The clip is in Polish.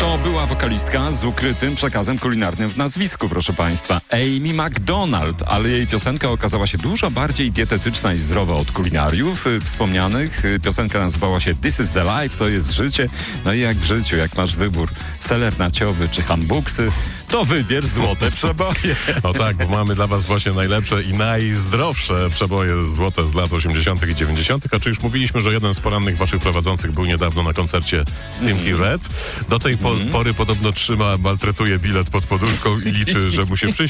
To była wokalistka z ukrytym przekazem kulinarnym w nazwisku, proszę Państwa. Amy Macdonald, ale jej piosenka okazała się dużo bardziej dietetyczna i zdrowa od kulinariów wspomnianych. Piosenka nazywała się This is the Life, to jest życie. No i jak w życiu, jak masz wybór seler naciowy czy hambuksy, to wybierz złote przeboje. No tak, bo mamy dla was właśnie najlepsze i najzdrowsze przeboje złote z lat 80. i 90. A czy już mówiliśmy, że jeden z porannych waszych prowadzących był niedawno na koncercie Simply Red. Do tej pory podobno maltretuje bilet pod poduszką i liczy, że mu się